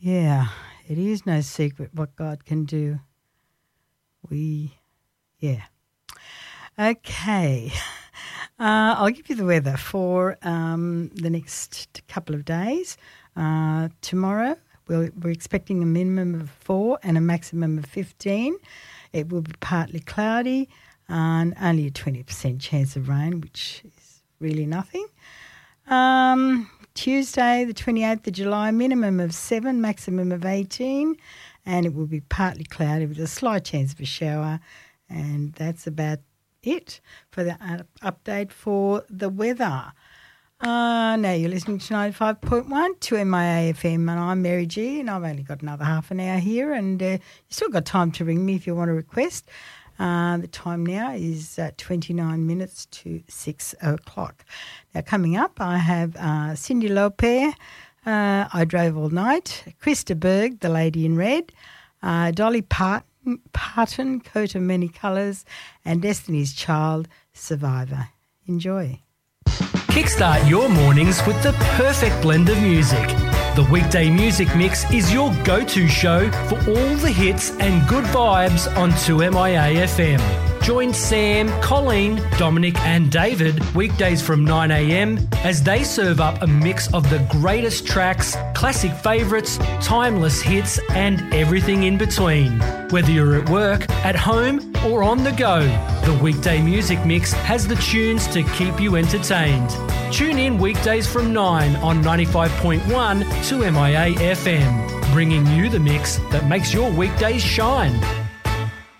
Yeah, it is no secret what God can do. Okay. I'll give you the weather for the next couple of days. Tomorrow, we're expecting a minimum of 4 and a maximum of 15. It will be partly cloudy and only a 20% chance of rain, which is really nothing. Tuesday, the 28th of July, minimum of 7, maximum of 18, and it will be partly cloudy with a slight chance of a shower, and that's about it for the update for the weather. Now you're listening to 95.1 to MIA FM, and I'm Mary G, and I've only got another half an hour here, and you've still got time to ring me if you want to request. The time now is 29 minutes to 6 o'clock. Now coming up, I have Cyndi Lauper, I Drove All Night, Krista Berg, The Lady in Red, Dolly Parton, Coat of Many Colours, and Destiny's Child, Survivor. Enjoy. Kickstart your mornings with the perfect blend of music. The Weekday Music Mix is your go-to show for all the hits and good vibes on 2MIA FM. Join Sam, Colleen, Dominic and David weekdays from 9 a.m. as they serve up a mix of the greatest tracks, classic favourites, timeless hits and everything in between. Whether you're at work, at home or on the go, the Weekday Music Mix has the tunes to keep you entertained. Tune in weekdays from 9 on 95.1 2MIA FM, bringing you the mix that makes your weekdays shine.